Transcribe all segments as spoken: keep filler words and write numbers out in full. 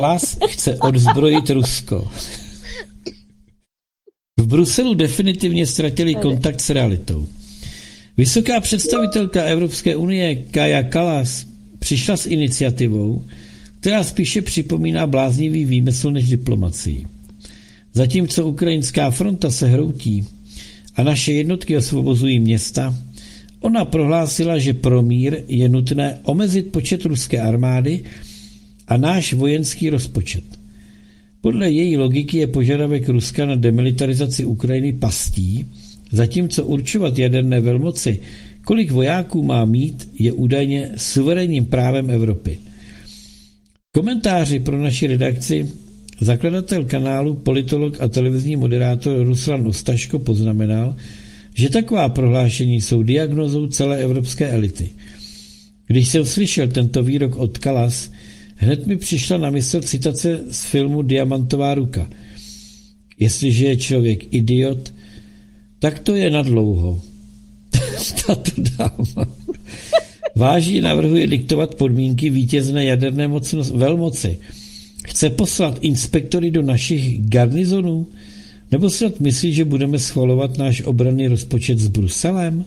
Kalas chce odzbrojit Rusko. V Bruselu definitivně ztratili kontakt s realitou. Vysoká představitelka Evropské unie Kaja Kallas přišla s iniciativou, která spíše připomíná bláznivý výmysl než diplomacii. Zatímco ukrajinská fronta se hroutí a naše jednotky osvobozují města, ona prohlásila, že pro mír je nutné omezit počet ruské armády a náš vojenský rozpočet. Podle její logiky je požadavek Ruska na demilitarizaci Ukrajiny pastí, zatímco určovat jaderné velmoci, kolik vojáků má mít, je údajně suverénním právem Evropy. Komentáři pro naši redakci zakladatel kanálu, politolog a televizní moderátor Ruslan Ostaško poznamenal, že taková prohlášení jsou diagnózou celé evropské elity. Když jsem slyšel tento výrok od Kallas, hned mi přišla na mysl citace z filmu Diamantová ruka. Jestliže je člověk idiot, tak to je nadlouho. Tato dáma váží navrhuje diktovat podmínky vítězné jaderné mocnost, velmoci. Chce poslat inspektory do našich garnizonů? Nebo snad myslí, že budeme schvalovat náš obranný rozpočet s Bruselem?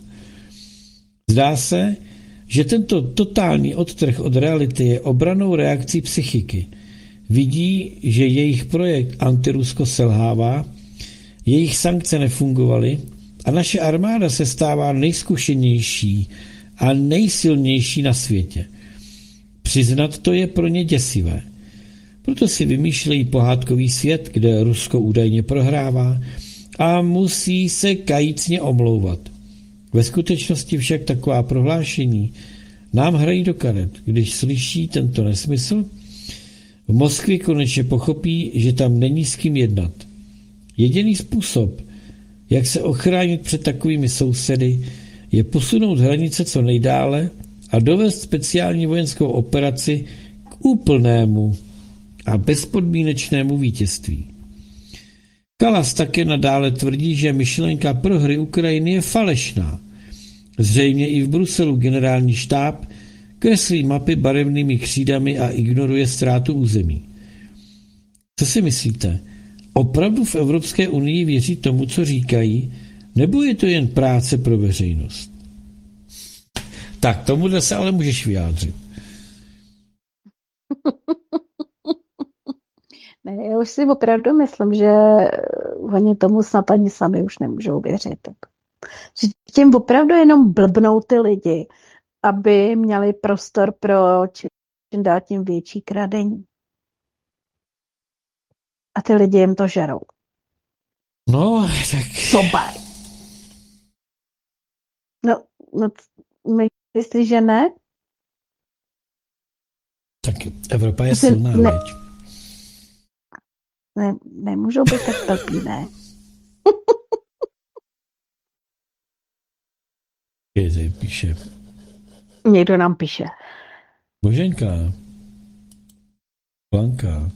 Zdá se, že tento totální odtrh od reality je obranou reakcí psychiky. Vidí, že jejich projekt antirusko selhává, jejich sankce nefungovaly a naše armáda se stává nejzkušenější a nejsilnější na světě. Přiznat to je pro ně děsivé. Proto si vymýšlejí pohádkový svět, kde Rusko údajně prohrává a musí se kajícně omlouvat. Ve skutečnosti však taková prohlášení nám hrají do karet. Když slyší tento nesmysl, v Moskvě konečně pochopí, že tam není s kým jednat. Jediný způsob, jak se ochránit před takovými sousedy, je posunout hranice co nejdále a dovést speciální vojenskou operaci k úplnému a bezpodmínečnému vítězství. Kallas také nadále tvrdí, že myšlenka prohry Ukrajiny je falešná. Zřejmě i v Bruselu generální štáb kreslí mapy barevnými křídami a ignoruje ztrátu území. Co si myslíte? Opravdu v Evropské unii věří tomu, co říkají, nebo je to jen práce pro veřejnost? Tak, tomuhle se ale můžeš vyjádřit. Ne, já už si opravdu myslím, že oni tomu snad ani sami už nemůžou věřit. Že tím opravdu jenom blbnou ty lidi, aby měli prostor pro čím dál tím větší kradení. A ty lidi jim to žerou. No, tak... Super. No, no myslíš, že ne? Tak Evropa je silná, ne, veď. ne, nemůžou být tak blbý, ne? Je, píše. Někdo nám píše. Boženka. Blanka.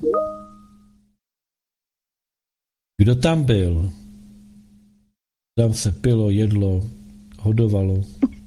Kdo tam byl? Tam se pilo, jedlo, hodovalo.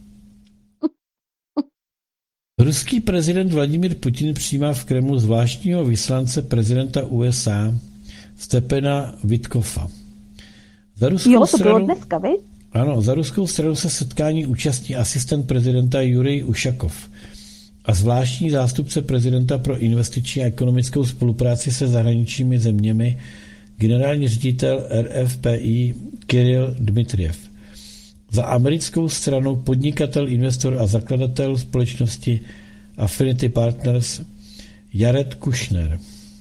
Ruský prezident Vladimír Putin přijímá v Kremlu zvláštního vyslance prezidenta U S A Stepena Witkoffa. Za ruskou jo, to stranu, bylo dneska, viď? Ano, za ruskou stranu se setkání účastní asistent prezidenta Jurij Ušakov a zvláštní zástupce prezidenta pro investiční a ekonomickou spolupráci se zahraničními zeměmi generální ředitel R F P I Kiril Dmitriev. Za americkou stranou podnikatel, investor a zakladatel společnosti Affinity Partners Jared Kushner.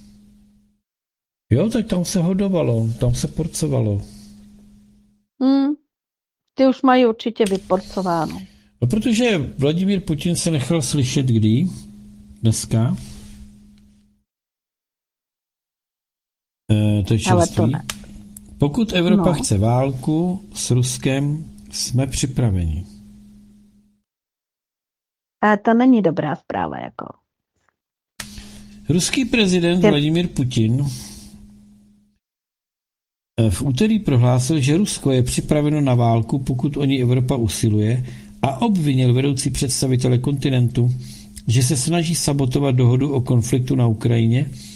Jo, tak tam se hodovalo, tam se porcovalo. Hmm. Ty už mají určitě vyporcováno. No, protože Vladimír Putin se nechal slyšet kdy? Dneska? E, to je čerství. Pokud Evropa no. chce válku s Ruskem, jsme připraveni. A to není dobrá zpráva, jako. Ruský prezident Ty... Vladimír Putin v úterý prohlásil, že Rusko je připraveno na válku, pokud o ní Evropa usiluje, a obvinil vedoucí představitele kontinentu, že se snaží sabotovat dohodu o konfliktu na Ukrajině